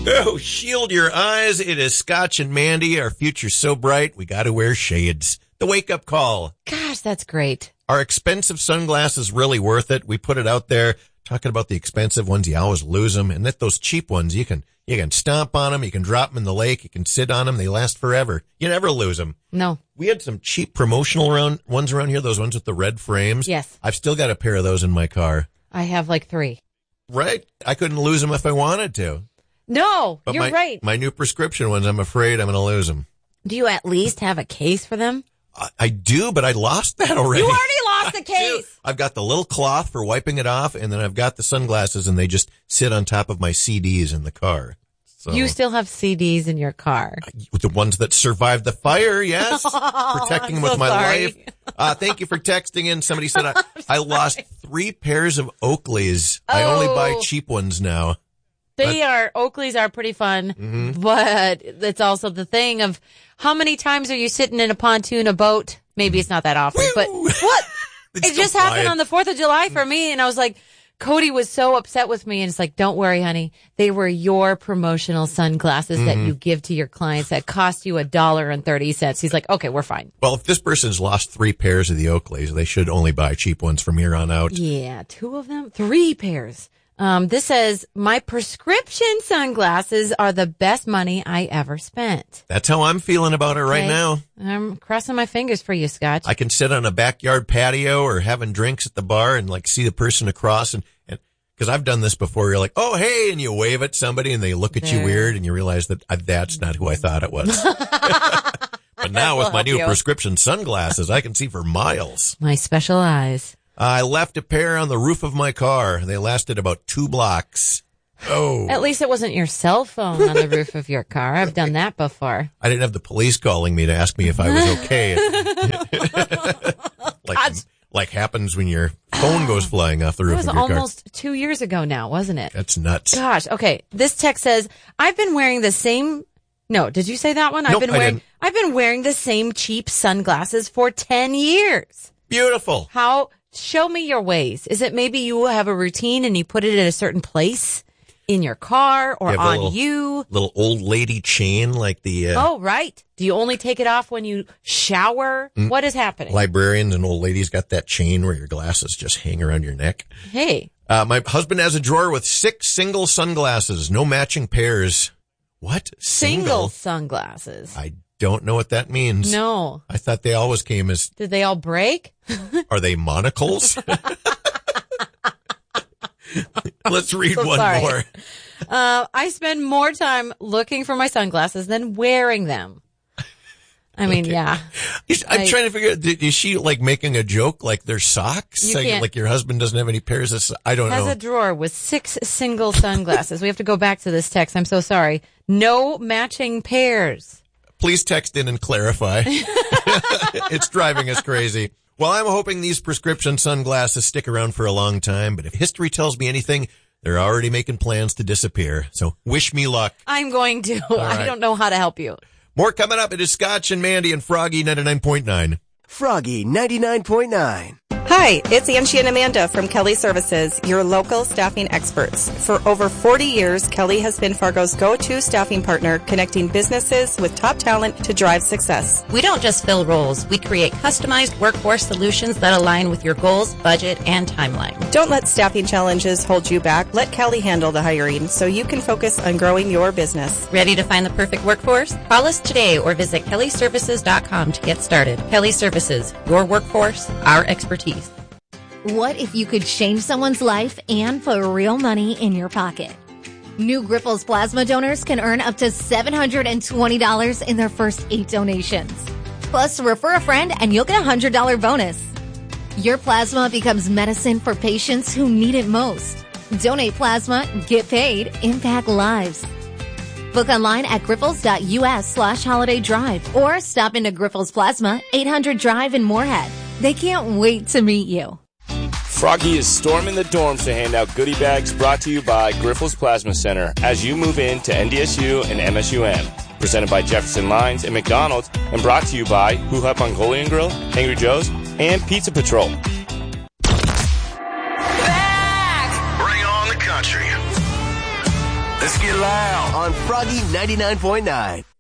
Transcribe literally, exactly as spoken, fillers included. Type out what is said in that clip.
Oh, shield your eyes. It is Scotch and Mandy. Our future's so bright, we got to wear shades. The wake-up call. Gosh, that's great. Are expensive sunglasses really worth it? We put it out there talking about the expensive ones. You always lose them. And that those cheap ones, you can you can stomp on them. You can drop them in the lake. You can sit on them. They last forever. You never lose them. No. We had some cheap promotional around, ones around here, those ones with the red frames. Yes. I've still got a pair of those in my car. I have like three. Right. I couldn't lose them if I wanted to. No, But you're my, right. My new prescription ones, I'm afraid I'm going to lose them. Do you at least have a case for them? I, I do, but I lost that already. You already lost the I case. do. I've got the little cloth for wiping it off, and then I've got the sunglasses, and they just sit on top of my C Ds in the car. So, You still have C Ds in your car. with the ones that survived the fire, yes. Oh, Protecting I'm with so my sorry. life. Uh, thank you for texting in. Somebody said I, I lost three pairs of Oakleys. I only buy Oh. cheap ones now. They are, Oakleys are pretty fun, Mm-hmm. but it's also the thing of how many times are you sitting in a pontoon, a boat? Maybe it's not that often, but what? It's It still just happened flying. on the fourth of July for me, and I was like, Cody was so upset with me, and it's like, don't worry, honey. They were your promotional sunglasses Mm-hmm. that you give to your clients that cost you a dollar and thirty cents. He's like, okay, we're fine. Well, if this person's lost three pairs of the Oakleys, they should only buy cheap ones from here on out. Yeah, two of them, three pairs. Um, this says, my prescription sunglasses are the best money I ever spent. That's how I'm feeling about it right Okay. now. I'm crossing my fingers for you, Scotch. I can sit on a backyard patio or having drinks at the bar and like see the person across and, and cause I've done this before. You're like, oh, hey. And you wave at somebody and they look at you There. weird and you realize that uh, that's not who I thought it was. But now Will with my help new you. prescription sunglasses, I can see for miles. My special eyes. I left a pair on the roof of my car. They lasted about two blocks. Oh, At least it wasn't your cell phone on the roof of your car. I've done that before. I didn't have the police calling me to ask me if I was okay. like, That's- like happens when your phone goes flying off the It roof was of your car. almost two years ago now, wasn't it? That's nuts. Gosh. Okay. This text says, I've been wearing the same. No, did you say that one? I've Nope, been I wearing, didn't. I've been wearing the same cheap sunglasses for ten years. Beautiful. How, show me your ways. Is it maybe you have a routine and you put it at a certain place in your car or You have a on little- you? Little old lady chain like the uh, Oh, right. Do you only take it off when you shower? Mm. What is happening? librarians and old ladies got that chain where your glasses just hang around your neck. Hey, Uh, my husband has a drawer with six single sunglasses, no matching pairs. What? single sunglasses. I don't know what that means. No. I thought they always came as, Did they all break? are they monocles? Let's read So one sorry. more. Uh, I spend more time looking for my sunglasses than wearing them. I mean, yeah. Is- I'm I- trying to figure out, is she like making a joke like they're socks? You Like, can't- like your husband doesn't have any pairs of so- I don't Has know. a drawer with six single sunglasses. We have to go back to this text. I'm so sorry. No matching pairs. Please text in and clarify. It's driving us crazy. Well, I'm hoping these prescription sunglasses stick around for a long time, but if history tells me anything, they're already making plans to disappear. So wish me luck. I'm going to. right. I don't know how to help you. More coming up. It is Scotch and Mandy and Froggy ninety-nine point nine. Froggy ninety-nine point nine. Hi, it's Angie and Amanda from Kelly Services, your local staffing experts. For over forty years, Kelly has been Fargo's go-to staffing partner, connecting businesses with top talent to drive success. We don't just fill roles. We create customized workforce solutions that align with your goals, budget, and timeline. Don't let staffing challenges hold you back. Let Kelly handle the hiring so you can focus on growing your business. Ready to find the perfect workforce? Call us today or visit kelly services dot com to get started. Kelly Services, your workforce, our expertise. What if you could change someone's life and put real money in your pocket? New Grifols plasma donors can earn up to seven hundred twenty dollars in their first eight donations. Plus, refer a friend and you'll get a one hundred dollars bonus. Your plasma becomes medicine for patients who need it most. Donate plasma, get paid, impact lives. Book online at grifols.us slash holiday drive or stop into Grifols Plasma, eight hundred Drive in Moorhead. They can't wait to meet you. Froggy is storming the dorms to hand out goodie bags, brought to you by Grifols Plasma Center as you move into N D S U and M S U M. Presented by Jefferson Lines and McDonald's and brought to you by Hoo Hop Mongolian Grill, Angry Joe's, and Pizza Patrol. Bring on the country. Let's get loud on Froggy ninety-nine point nine.